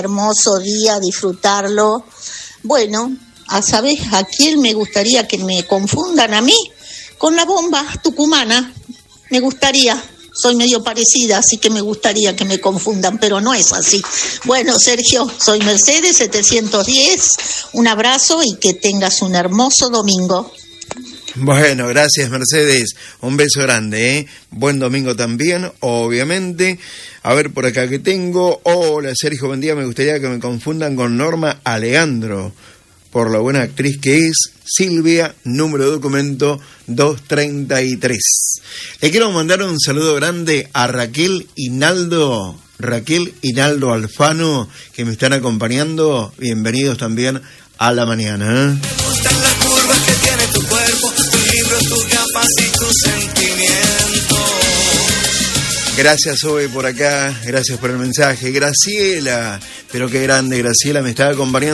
hermoso día, disfrutarlo. Bueno, ¿sabes a quién me gustaría que me confundan a mí? Con la bomba tucumana, me gustaría. Soy medio parecida, así que me gustaría que me confundan, pero no es así. Bueno, Sergio, soy Mercedes 710, un abrazo y que tengas un hermoso domingo. Bueno, gracias Mercedes, un beso grande, ¿eh? Buen domingo también, obviamente. A ver por acá que tengo. Hola Sergio, buen día, me gustaría que me confundan con Norma Aleandro, por la buena actriz que es Silvia, número de documento 233. Le quiero mandar un saludo grande a Raquel Hinaldo Alfano, que me están acompañando. Bienvenidos también a la mañana. Me gustan las curvas que tiene tu cuerpo, tus libros, tus gafas y tus sentimientos. Gracias, Zoe, por acá. Gracias por el mensaje. Graciela, pero qué grande, Graciela, me estaba acompañando.